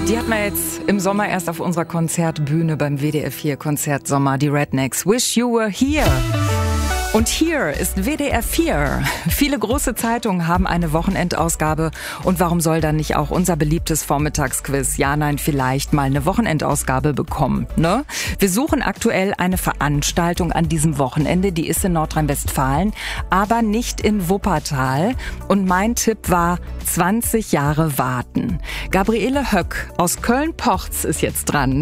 Die hatten wir jetzt im Sommer erst auf unserer Konzertbühne beim WDR 4 Konzertsommer, die Rednecks. Wish You Were Here. Und hier ist WDR 4. Viele große Zeitungen haben eine Wochenendausgabe. Und warum soll dann nicht auch unser beliebtes Vormittagsquiz Ja, Nein, vielleicht mal eine Wochenendausgabe bekommen, ne? Wir suchen aktuell eine Veranstaltung an diesem Wochenende. Die ist in Nordrhein-Westfalen, aber nicht in Wuppertal. Und mein Tipp war 20 Jahre warten. Gabriele Höck aus Köln-Porz ist jetzt dran.